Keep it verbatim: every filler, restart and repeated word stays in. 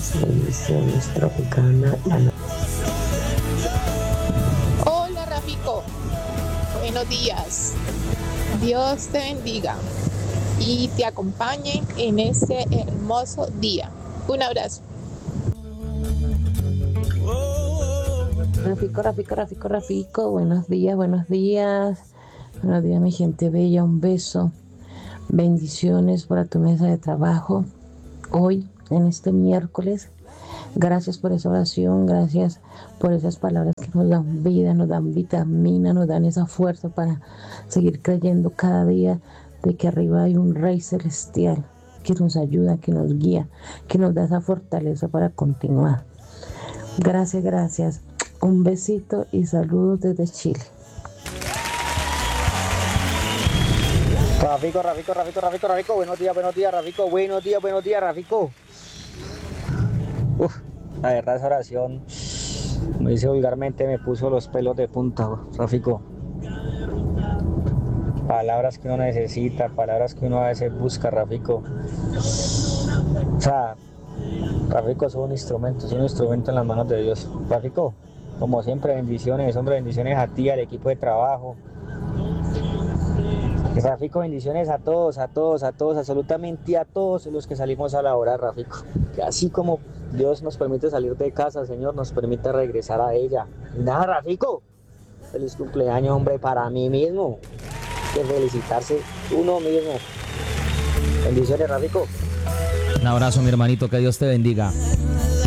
Bendiciones, Tropicana. Ana. Hola, Rafico. Buenos días. Dios te bendiga y te acompañe en este hermoso día. Un abrazo. Rafico, Rafico, Rafico, Rafico. Buenos días, buenos días. Buenos días, mi gente bella. Un beso. Bendiciones para tu mesa de trabajo. Hoy, en este miércoles. Gracias por esa oración, gracias por esas palabras que nos dan vida, nos dan vitamina, nos dan esa fuerza para seguir creyendo cada día de que arriba hay un Rey celestial que nos ayuda, que nos guía, que nos da esa fortaleza para continuar. Gracias, gracias. Un besito y saludos desde Chile. Rafico, Rafico, Rafico, Rafico, Rafico, buenos días, buenos días, Rafico, buenos días, buenos días, Rafico. Uf, la verdad esa oración, como dice vulgarmente, me puso los pelos de punta, Rafico. Palabras que uno necesita, palabras que uno a veces busca, Rafico. O sea, Rafico es un instrumento, es un instrumento en las manos de Dios. Rafico, como siempre, bendiciones, hombre, bendiciones a ti, al equipo de trabajo. Rafico, bendiciones a todos, a todos, a todos, absolutamente a todos los que salimos a la hora, Rafico. Que así como Dios nos permite salir de casa, Señor, nos permite regresar a ella. Nada, Rafico, feliz cumpleaños, hombre, para mí mismo. Que felicitarse uno mismo. Bendiciones, Rafico. Un abrazo, mi hermanito, que Dios te bendiga.